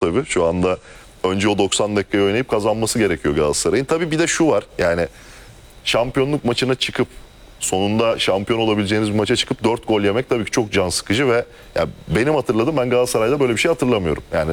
tabii. Şu anda önce o 90 dakikayı oynayıp kazanması gerekiyor Galatasaray'ın. Tabii bir de şu var, yani şampiyonluk maçına çıkıp sonunda şampiyon olabileceğiniz bir maça çıkıp 4 gol yemek tabii ki çok can sıkıcı ve ya benim hatırladığım, ben Galatasaray'da böyle bir şey hatırlamıyorum. Yani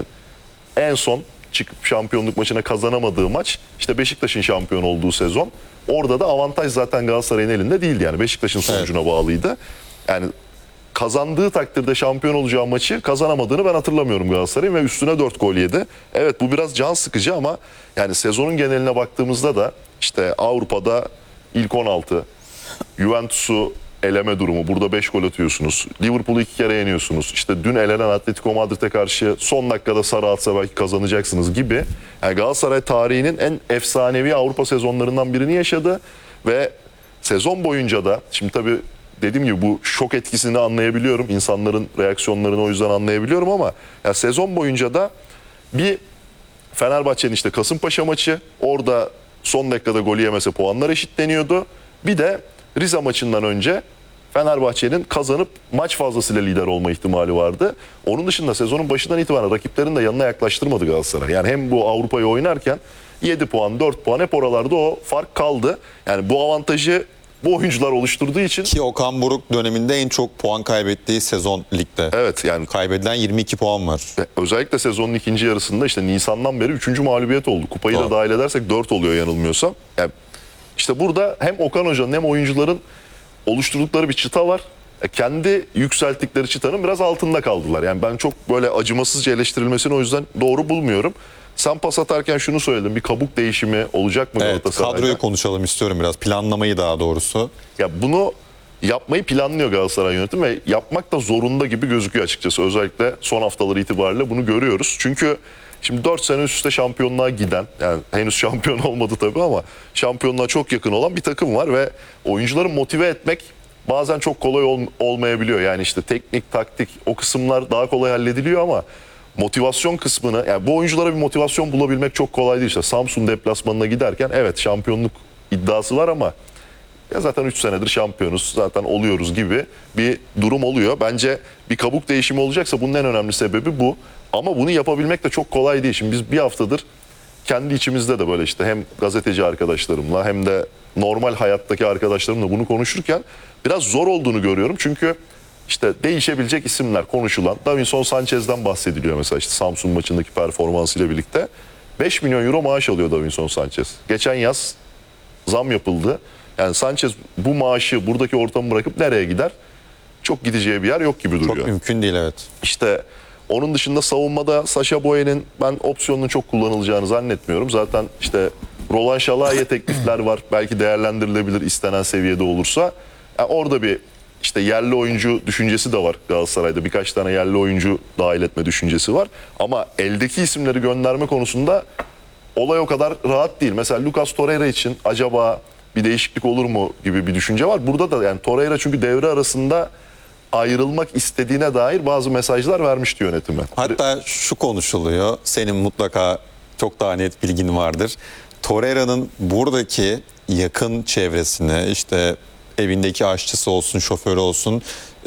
en son çıkıp şampiyonluk maçına kazanamadığı maç işte Beşiktaş'ın şampiyon olduğu sezon. Orada da avantaj zaten Galatasaray'ın elinde değildi, yani Beşiktaş'ın sonucuna bağlıydı. Yani kazandığı takdirde şampiyon olacağı maçı kazanamadığını ben hatırlamıyorum Galatasaray'ın ve üstüne 4 gol yedi. Evet, bu biraz can sıkıcı ama yani sezonun geneline baktığımızda da işte Avrupa'da ilk 16, Juventus'u eleme durumu, burada 5 gol atıyorsunuz. Liverpool'u 2 kere yeniyorsunuz. İşte dün elenen Atletico Madrid'e karşı son dakikada sarı atsa belki kazanacaksınız gibi. Yani Galatasaray tarihinin en efsanevi Avrupa sezonlarından birini yaşadı ve sezon boyunca da, şimdi tabii dediğim gibi bu şok etkisini anlayabiliyorum. İnsanların reaksiyonlarını o yüzden anlayabiliyorum ama ya sezon boyunca da bir Fenerbahçe'nin işte Kasımpaşa maçı, orada son dakikada golü yemese puanlar eşitleniyordu. Bir de Rize maçından önce Fenerbahçe'nin kazanıp maç fazlasıyla lider olma ihtimali vardı. Onun dışında sezonun başından itibaren rakiplerin de yanına yaklaştırmadı Galatasaray. Yani hem bu Avrupa'yı oynarken 7 puan, 4 puan hep oralarda o fark kaldı. Yani bu avantajı bu oyuncular oluşturduğu için. Ki Okan Buruk döneminde en çok puan kaybettiği sezon ligde. Evet, yani kaybedilen 22 puan var. Özellikle sezonun ikinci yarısında işte Nisan'dan beri 3. mağlubiyet oldu. Kupayı da dahil edersek 4 oluyor yanılmıyorsam. Yani işte burada hem Okan Hoca'nın hem oyuncuların oluşturdukları bir çıta var. Kendi yükselttikleri çıtanın biraz altında kaldılar. Yani ben çok böyle acımasızca eleştirilmesini o yüzden doğru bulmuyorum. Sen pas atarken şunu söyledin, bir kabuk değişimi olacak mı Galatasaray'da? Kadroyu konuşalım istiyorum biraz. Planlamayı daha doğrusu. Ya bunu yapmayı planlıyor Galatasaray yönetimi ve yapmak da zorunda gibi gözüküyor açıkçası. Özellikle son haftaları itibariyle bunu görüyoruz. Çünkü şimdi 4 sene üst üste şampiyonluğa giden, yani henüz şampiyon olmadı tabii ama şampiyonluğa çok yakın olan bir takım var ve oyuncuları motive etmek bazen çok kolay olmayabiliyor. Yani işte teknik, taktik, o kısımlar daha kolay hallediliyor ama motivasyon kısmını, yani bu oyunculara bir motivasyon bulabilmek çok kolay değil. İşte Samsun deplasmanına giderken evet şampiyonluk iddiası var ama ya zaten 3 senedir şampiyonuz, zaten oluyoruz gibi bir durum oluyor. Bence bir kabuk değişimi olacaksa bunun en önemli sebebi bu. Ama bunu yapabilmek de çok kolay değil. Şimdi biz bir haftadır kendi içimizde de böyle işte hem gazeteci arkadaşlarımla hem de normal hayattaki arkadaşlarımla bunu konuşurken biraz zor olduğunu görüyorum. Çünkü işte değişebilecek isimler konuşulan, Davinson Sanchez'den bahsediliyor mesela, işte Samsun maçındaki performansıyla birlikte. 5 milyon euro maaş alıyor Davinson Sanchez. Geçen yaz zam yapıldı. Yani Sanchez bu maaşı, buradaki ortamı bırakıp nereye gider? Çok gideceği bir yer yok gibi duruyor. Çok mümkün değil, evet. İşte onun dışında savunmada Sacha Boey'nin ben opsiyonunun çok kullanılacağını zannetmiyorum. Zaten işte Roland Şalai'ye teklifler var. Belki değerlendirilebilir istenen seviyede olursa. Yani orada bir işte yerli oyuncu düşüncesi de var Galatasaray'da. Birkaç tane yerli oyuncu dahil etme düşüncesi var. Ama eldeki isimleri gönderme konusunda olay o kadar rahat değil. Mesela Lucas Torreira için acaba bir değişiklik olur mu gibi bir düşünce var. Burada da yani Torreira çünkü devre arasında ayrılmak istediğine dair bazı mesajlar vermişti yönetime. Hatta şu konuşuluyor. Senin mutlaka çok daha net bilgin vardır. Torreira'nın buradaki yakın çevresine, işte evindeki aşçısı olsun, şoförü olsun,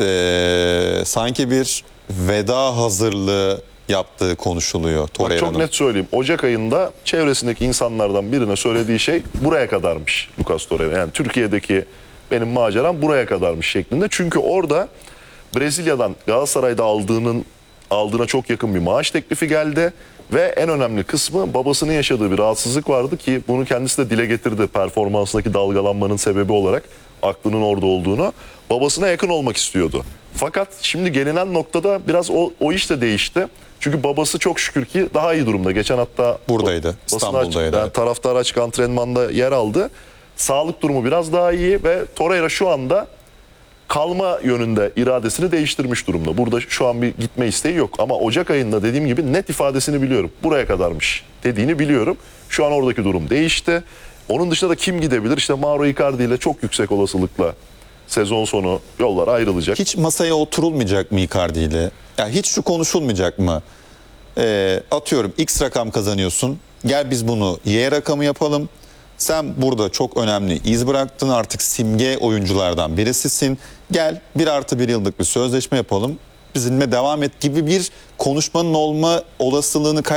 sanki bir veda hazırlığı yaptığı konuşuluyor Torreira'nın. Çok net söyleyeyim. Ocak ayında çevresindeki insanlardan birine söylediği şey buraya kadarmış Lucas Torreira. Yani Türkiye'deki benim maceram buraya kadarmış şeklinde. Çünkü orada Brezilya'dan Galatasaray'da aldığına çok yakın bir maaş teklifi geldi. Ve en önemli kısmı, babasının yaşadığı bir rahatsızlık vardı ki bunu kendisi de dile getirdi performansındaki dalgalanmanın sebebi olarak, aklının orada olduğunu. Babasına yakın olmak istiyordu. Fakat şimdi gelinen noktada biraz o iş de değişti. Çünkü babası çok şükür ki daha iyi durumda. Geçen hatta buradaydı, İstanbul'daydı. Yani taraftar açık antrenmanda yer aldı. Sağlık durumu biraz daha iyi ve Torreira şu anda kalma yönünde iradesini değiştirmiş durumda. Burada şu an bir gitme isteği yok. Ama Ocak ayında dediğim gibi net ifadesini biliyorum. Buraya kadarmış dediğini biliyorum. Şu an oradaki durum değişti. Onun dışında da kim gidebilir? İşte Mauro Icardi ile çok yüksek olasılıkla sezon sonu yollar ayrılacak. Hiç masaya oturulmayacak mı Icardi ile? Yani hiç şu konuşulmayacak mı? Atıyorum X rakam kazanıyorsun. Gel biz bunu Y rakamı yapalım. Sen burada çok önemli iz bıraktın, artık simge oyunculardan birisisin. Gel 1+1 yıllık bir sözleşme yapalım, bizimle devam et gibi bir konuşmanın olma olasılığını